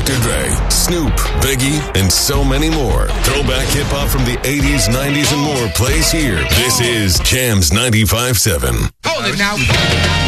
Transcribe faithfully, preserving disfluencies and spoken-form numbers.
Doctor Dre, Snoop, Biggie, and so many more. Throwback hip-hop from the eighties, nineties, and more plays here. This is Jams ninety-five point seven. Hold it now.